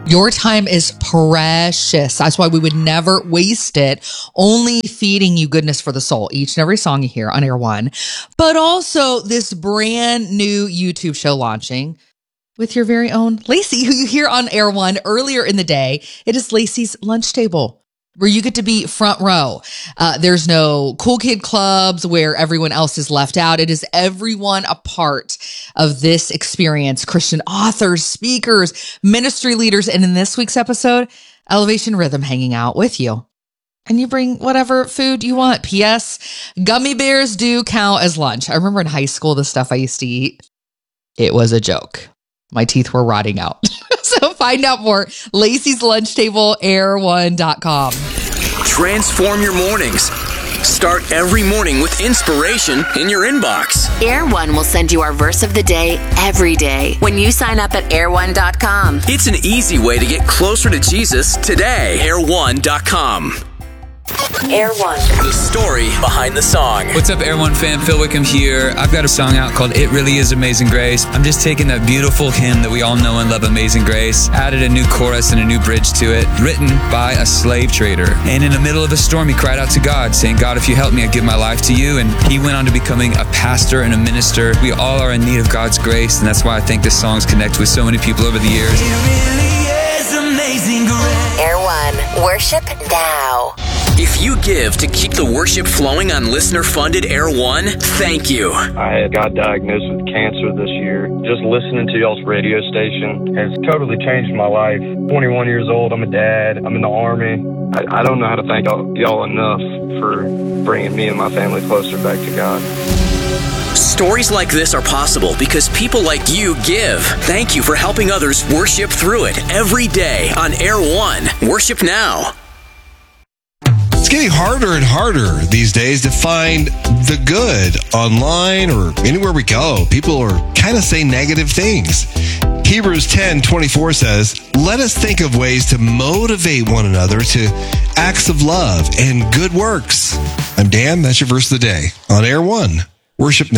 Your time is precious. That's why we would never waste it, only feeding you goodness for the soul, each and every song you hear on Air One, but also this brand new YouTube show launching with your very own Lacey, who you hear on Air One earlier in the day. It is Lacey's Lunch Table, where you get to be front row. There's no cool kid clubs where everyone else is left out. It is everyone a part of this experience. Christian authors, speakers, ministry leaders, and in this week's episode, Elevation Rhythm hanging out with you. And you bring whatever food you want. P.S. Gummy bears do count as lunch. I remember in high school, the stuff I used to eat, it was a joke. My teeth were rotting out. So find out more. Lacey's Lunch Table, air1.com. Transform your mornings. Start every morning with inspiration in your inbox. Air One will send you our verse of the day every day when you sign up at air1.com. It's an easy way to get closer to Jesus today. Air1.com. Air One. The story behind the song. What's up, Air One fan? Phil Wickham here. I've got a song out called It Really Is Amazing Grace. I'm just taking that beautiful hymn that we all know and love, Amazing Grace, added a new chorus and a new bridge to it, written by a slave trader. And in the middle of a storm, he cried out to God, saying, God, if you help me, I give my life to you. And he went on to becoming a pastor and a minister. We all are in need of God's grace, and that's why I think this song's connected with so many people over the years. It really is amazing grace. Air One. Worship now. If you give to keep the worship flowing on listener-funded Air One, thank you. I got diagnosed with cancer this year. Just listening to y'all's radio station has totally changed my life. 21 years old, I'm a dad, I'm in the Army. I don't know how to thank y'all enough for bringing me and my family closer back to God. Stories like this are possible because people like you give. Thank you for helping others worship through it every day on Air One. Worship now. It's getting harder and harder these days to find the good online or anywhere we go. People are kind of saying negative things. Hebrews 10:24 says, let us think of ways to motivate one another to acts of love and good works. I'm Dan. That's your verse of the day on Air One. Worship now.